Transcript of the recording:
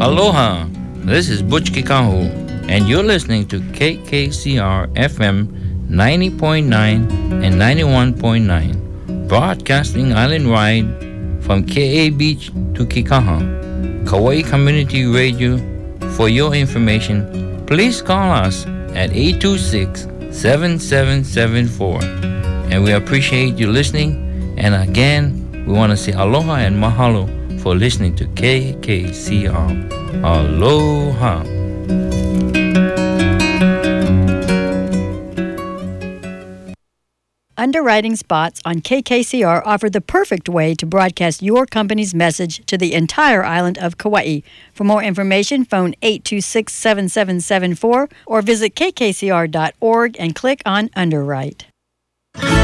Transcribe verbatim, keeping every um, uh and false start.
Aloha, this is Butch Kikahu, and you're listening to K K C R F M ninety point nine and ninety-one point nine, broadcasting island-wide from K A Beach to Kikaha, Kauai Community Radio. For your information, please call us at eight two six, seven seven seven four. And we appreciate you listening. And again, we want to say aloha and mahalo for listening to K K C R. Aloha. Underwriting spots on K K C R offer the perfect way to broadcast your company's message to the entire island of Kauai. For more information, phone eight two six, seven seven seven four or visit k k c r dot org and click on Underwrite.